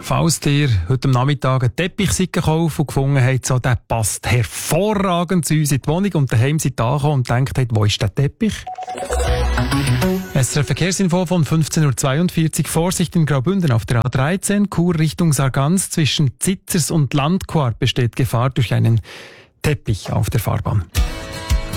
Falls ihr heute am Nachmittag einen Teppich gekauft und gefunden habt, so, der passt hervorragend zu uns in die Wohnung und daheim seid ihr angekommen und denkt, wo ist der Teppich? SRF Verkehrsinfo von 15.42 Uhr. Vorsicht in Graubünden auf der A13, Chur Richtung Sargans. Zwischen Zitzers und Landquart besteht Gefahr durch einen Teppich auf der Fahrbahn.